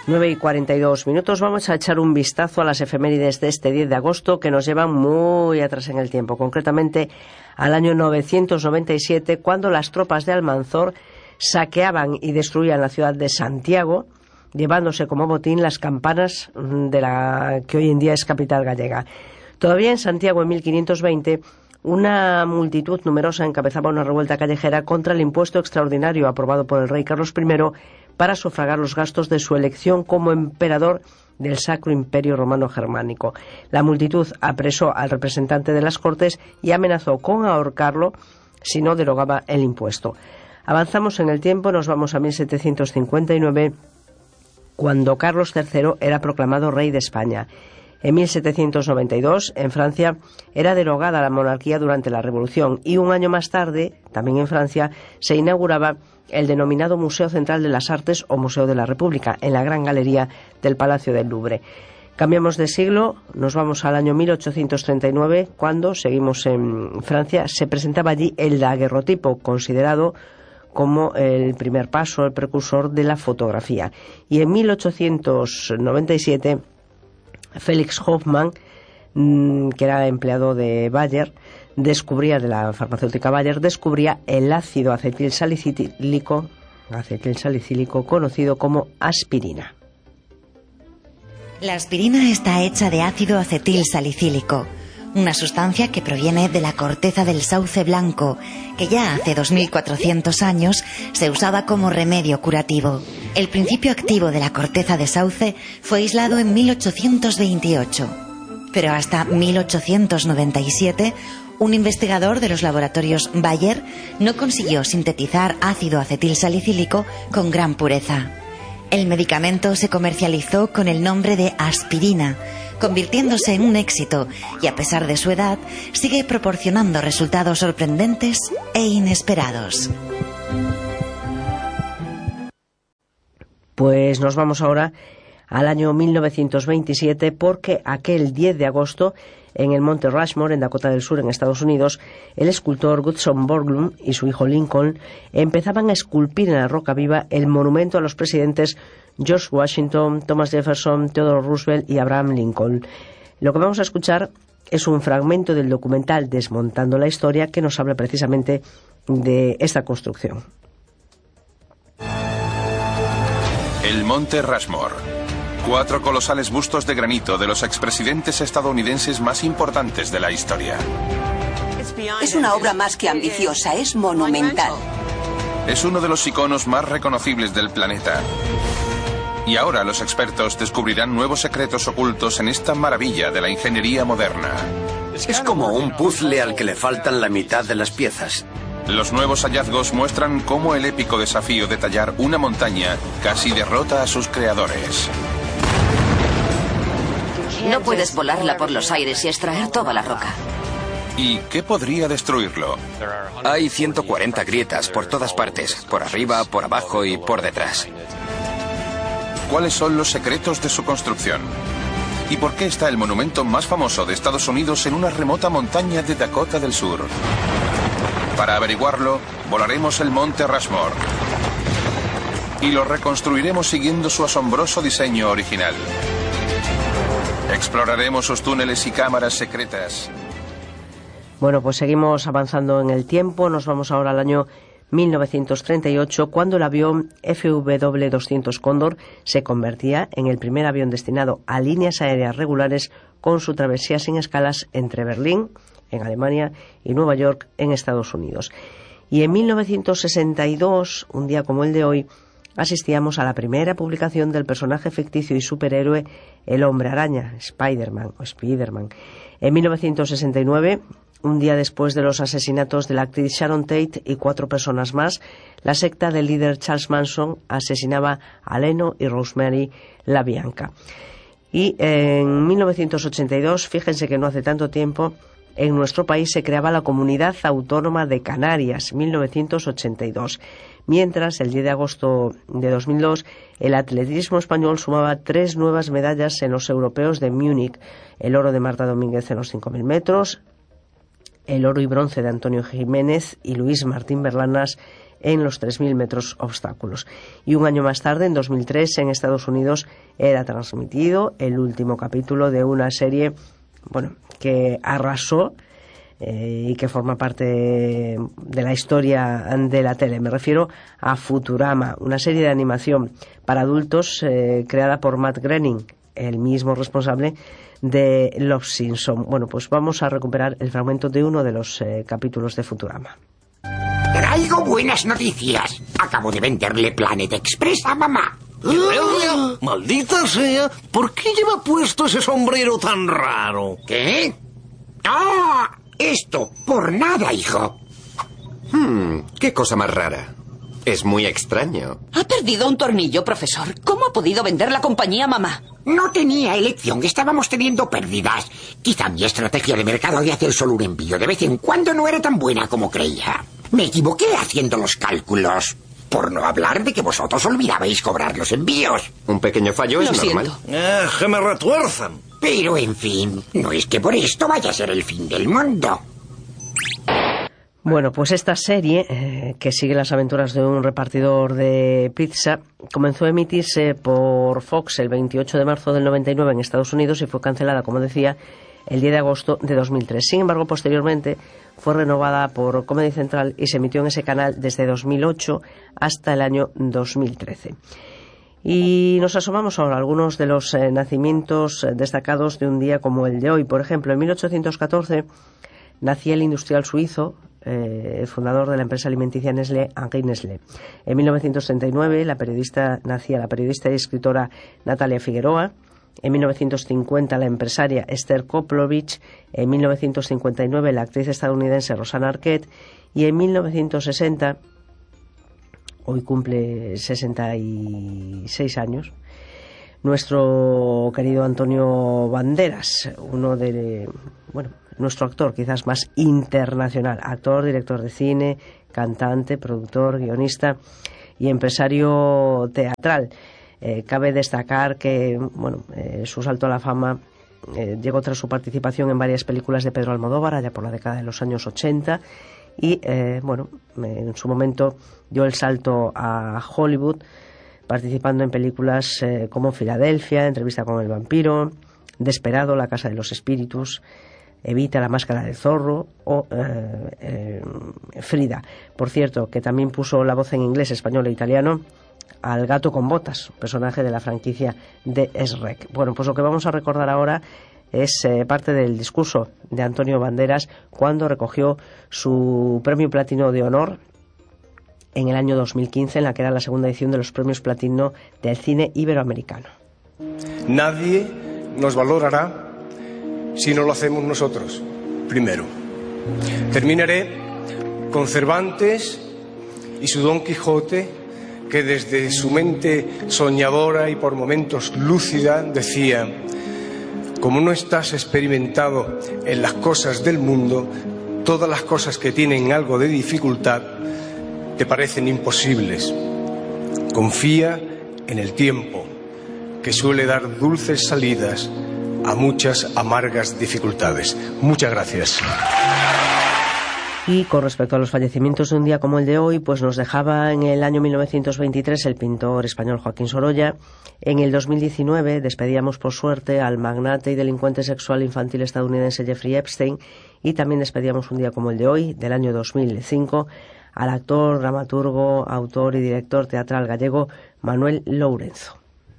9:42. Vamos a echar un vistazo a las efemérides de este 10 de agosto que nos llevan muy atrás en el tiempo, concretamente al año 997, cuando las tropas de Almanzor saqueaban y destruían la ciudad de Santiago, llevándose como botín las campanas de la que hoy en día es capital gallega. Todavía en Santiago, en 1520, una multitud numerosa encabezaba una revuelta callejera contra el impuesto extraordinario aprobado por el rey Carlos I para sufragar los gastos de su elección como emperador del Sacro Imperio Romano Germánico. La multitud apresó al representante de las Cortes y amenazó con ahorcarlo si no derogaba el impuesto. Avanzamos en el tiempo, nos vamos a 1759, cuando Carlos III era proclamado rey de España. En 1792, en Francia, era derogada la monarquía durante la Revolución y un año más tarde, también en Francia, se inauguraba el denominado Museo Central de las Artes o Museo de la República, en la Gran Galería del Palacio del Louvre. Cambiamos de siglo, nos vamos al año 1839, cuando, seguimos en Francia, se presentaba allí el daguerrotipo, considerado como el primer paso, el precursor de la fotografía. Y en 1897, Felix Hoffmann, que era empleado de Bayer, de la farmacéutica Bayer, descubría el ácido acetilsalicílico conocido como aspirina. La aspirina está hecha de ácido acetilsalicílico, una sustancia que proviene de la corteza del sauce blanco, que ya hace 2400 años se usaba como remedio curativo. El principio activo de la corteza de sauce fue aislado en 1828, pero hasta 1897 un investigador de los laboratorios Bayer no consiguió sintetizar ácido acetilsalicílico con gran pureza. El medicamento se comercializó con el nombre de aspirina, convirtiéndose en un éxito y, a pesar de su edad, sigue proporcionando resultados sorprendentes e inesperados. Pues nos vamos ahora al año 1927, porque aquel 10 de agosto, en el monte Rushmore, en Dakota del Sur, en Estados Unidos, el escultor Gutzon Borglum y su hijo Lincoln empezaban a esculpir en la roca viva el monumento a los presidentes George Washington, Thomas Jefferson, Theodore Roosevelt y Abraham Lincoln. Lo que vamos a escuchar es un fragmento del documental Desmontando la Historia, que nos habla precisamente de esta construcción. El monte Rushmore. 4 colosales bustos de granito de los expresidentes estadounidenses más importantes de la historia. Es una obra más que ambiciosa, es monumental. Es uno de los iconos más reconocibles del planeta. Y ahora los expertos descubrirán nuevos secretos ocultos en esta maravilla de la ingeniería moderna. Es como un puzzle al que le faltan la mitad de las piezas. Los nuevos hallazgos muestran cómo el épico desafío de tallar una montaña casi derrota a sus creadores. No puedes volarla por los aires y extraer toda la roca. ¿Y qué podría destruirlo? Hay 140 grietas por todas partes, por arriba, por abajo y por detrás. ¿Cuáles son los secretos de su construcción? ¿Y por qué está el monumento más famoso de Estados Unidos en una remota montaña de Dakota del Sur? Para averiguarlo, volaremos el monte Rushmore y lo reconstruiremos siguiendo su asombroso diseño original. Exploraremos sus túneles y cámaras secretas. Bueno, pues seguimos avanzando en el tiempo. Nos vamos ahora al año 1938, cuando el avión FW-200 Cóndor se convertía en el primer avión destinado a líneas aéreas regulares con su travesía sin escalas entre Berlín, en Alemania, y Nueva York, en Estados Unidos. Y en 1962, un día como el de hoy, asistíamos a la primera publicación del personaje ficticio y superhéroe El Hombre Araña, Spider-Man. En 1969, un día después de los asesinatos de la actriz Sharon Tate y 4 personas más, la secta del líder Charles Manson asesinaba a Leno y Rosemary LaBianca. Y en 1982, fíjense que no hace tanto tiempo, en nuestro país se creaba la Comunidad Autónoma de Canarias, 1982. Mientras, el 10 de agosto de 2002, el atletismo español sumaba 3 nuevas medallas en los europeos de Múnich: el oro de Marta Domínguez en los 5.000 metros, el oro y bronce de Antonio Jiménez y Luis Martín Berlanas en los 3.000 metros obstáculos. Y un año más tarde, en 2003, en Estados Unidos, era transmitido el último capítulo de una serie, que arrasó y que forma parte de la historia de la tele. Me refiero a Futurama, una serie de animación para adultos creada por Matt Groening, el mismo responsable de Los Simpson. Bueno, pues vamos a recuperar el fragmento de uno de los capítulos de Futurama. Traigo buenas noticias. Acabo de venderle Planet Express a mamá. ¡Maldita sea! ¿Por qué lleva puesto ese sombrero tan raro? ¿Qué? ¡Ah! Esto, por nada, hijo. ¿Qué cosa más rara? Es muy extraño. Ha perdido un tornillo, profesor. ¿Cómo ha podido vender la compañía a mamá? No tenía elección, estábamos teniendo pérdidas. Quizá mi estrategia de mercado de hacer solo un envío de vez en cuando no era tan buena como creía. Me equivoqué haciendo los cálculos. Por no hablar de que vosotros olvidabais cobrar los envíos. Un pequeño fallo es normal. ¡Que me retuerzan! Pero, en fin, no es que por esto vaya a ser el fin del mundo. Bueno, pues esta serie, que sigue las aventuras de un repartidor de pizza, comenzó a emitirse por Fox el 28 de marzo del 99 en Estados Unidos y fue cancelada, como decía, el 10 de agosto de 2003. Sin embargo, posteriormente fue renovada por Comedy Central y se emitió en ese canal desde 2008 hasta el año 2013. Y nos asomamos ahora a algunos de los nacimientos destacados de un día como el de hoy. Por ejemplo, en 1814 nacía el industrial suizo, fundador de la empresa alimenticia Nestlé, Henri Nestlé. En 1939 nacía la periodista y escritora Natalia Figueroa. En 1950 la empresaria Esther Koplovich. En 1959 la actriz estadounidense Rosanna Arquette. Y en 1960, hoy cumple 66 años, nuestro querido Antonio Banderas, nuestro actor quizás más internacional, actor, director de cine, cantante, productor, guionista y empresario teatral. Cabe destacar que su salto a la fama llegó tras su participación en varias películas de Pedro Almodóvar allá por la década de los años 80 y en su momento dio el salto a Hollywood participando en películas como Filadelfia, Entrevista con el vampiro, Desperado, La casa de los espíritus, Evita, La máscara del zorro o Frida. Por cierto, que también puso la voz en inglés, español e italiano al gato con botas, personaje de la franquicia de Shrek. Bueno, pues lo que vamos a recordar ahora es parte del discurso de Antonio Banderas cuando recogió su premio platino de honor en el año 2015, en la que era la segunda edición de los premios platino del cine iberoamericano. Nadie nos valorará si no lo hacemos nosotros primero. Terminaré con Cervantes y su Don Quijote, que desde su mente soñadora y por momentos lúcida decía: como no estás experimentado en las cosas del mundo, todas las cosas que tienen algo de dificultad te parecen imposibles. Confía en el tiempo, que suele dar dulces salidas a muchas amargas dificultades. Muchas gracias. Y con respecto a los fallecimientos de un día como el de hoy, pues nos dejaba en el año 1923 el pintor español Joaquín Sorolla. En el 2019 despedíamos por suerte al magnate y delincuente sexual infantil estadounidense Jeffrey Epstein, y también despedíamos un día como el de hoy, del año 2005, al actor, dramaturgo, autor y director teatral gallego Manuel Lourenço.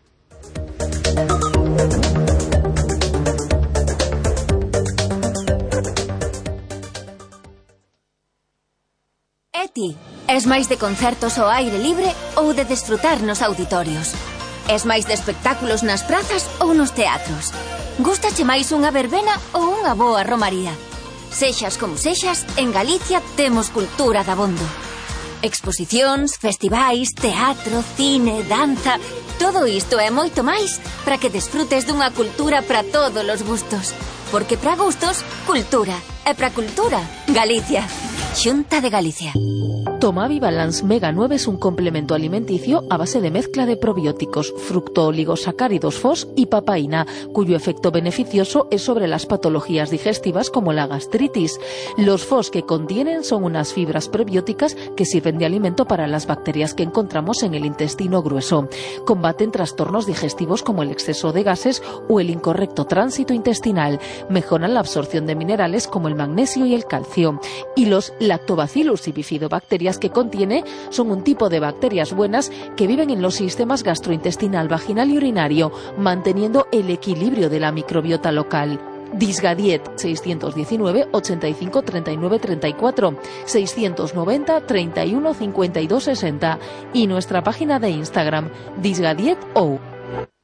Eti, es máis de concertos ao aire libre ou de desfrutar nos auditorios? Es máis de espectáculos nas prazas ou nos teatros? Gústache máis unha verbena ou unha boa romaría? Sexas como sexas, en Galicia temos cultura dabondo. Exposicións, festivais, teatro, cine, danza... Todo isto e moito máis para que desfrutes dunha cultura para todos os gustos. Porque para gustos, cultura. E para cultura, Galicia. Xunta de Galicia. Tomavi Balance Mega 9 es un complemento alimenticio a base de mezcla de probióticos, fructooligosacáridos FOS y papaína, cuyo efecto beneficioso es sobre las patologías digestivas como la gastritis. Los FOS que contienen son unas fibras prebióticas que sirven de alimento para las bacterias que encontramos en el intestino grueso. Combaten trastornos digestivos como el exceso de gases o el incorrecto tránsito intestinal. Mejoran la absorción de minerales como el magnesio y el calcio. Y los Lactobacillus y bifidobacterias que contiene son un tipo de bacterias buenas que viven en los sistemas gastrointestinal, vaginal y urinario, manteniendo el equilibrio de la microbiota local. Disgadiet 619 85 39 34 690 31 52 60 y nuestra página de Instagram Disgadieto.